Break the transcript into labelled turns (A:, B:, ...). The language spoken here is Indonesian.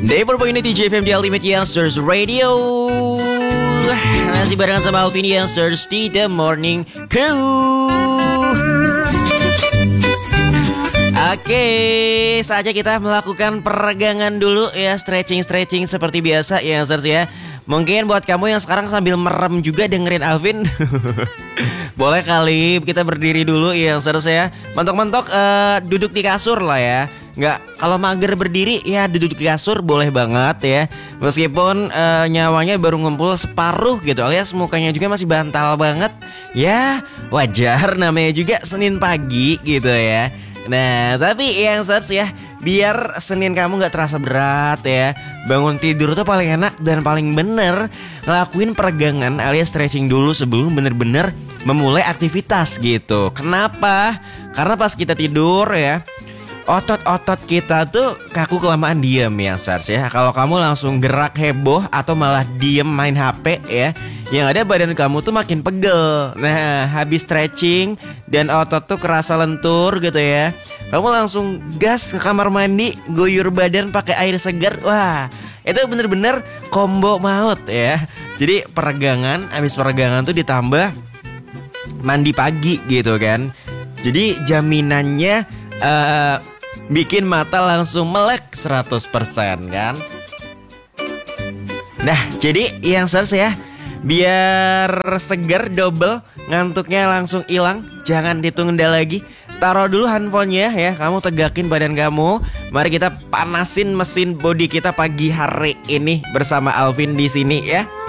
A: Day 4.8 JFM di Ultimate Youngsters Radio. Masih barengan sama Alvin Youngsters di The Morning Crew. Oke, saatnya kita melakukan peregangan dulu ya, stretching seperti biasa ya Youngsters ya. Mungkin buat kamu yang sekarang sambil merem juga dengerin Alvin boleh kali kita berdiri dulu ya Youngsters ya. Mentok-mentok duduk di kasur lah ya. Nggak, kalau mager berdiri ya duduk di kasur boleh banget ya. Meskipun nyawanya baru ngumpul separuh gitu, alias mukanya juga masih bantal banget. Ya wajar, namanya juga Senin pagi gitu ya. Nah tapi yang ya, biar Senin kamu gak terasa berat ya, bangun tidur tuh paling enak dan paling bener ngelakuin peregangan alias stretching dulu sebelum bener-bener memulai aktivitas gitu. Kenapa? Karena pas kita tidur ya, otot-otot kita tuh kaku kelamaan diem ya Stars ya. Kalau kamu langsung gerak heboh atau malah diem main HP ya, yang ada badan kamu tuh makin pegel. Nah habis stretching dan otot tuh kerasa lentur gitu ya, kamu langsung gas ke kamar mandi, guyur badan pakai air segar. Wah itu bener-bener combo maut ya. Jadi peregangan, habis peregangan tuh ditambah mandi pagi gitu kan. Jadi jaminannya bikin mata langsung melek 100% kan. Nah jadi yang Youngsters ya, biar segar double, ngantuknya langsung hilang, jangan ditunda lagi. Taruh dulu handphonenya ya, kamu tegakin badan kamu. Mari kita panasin mesin body kita pagi hari ini bersama Alvin di sini ya.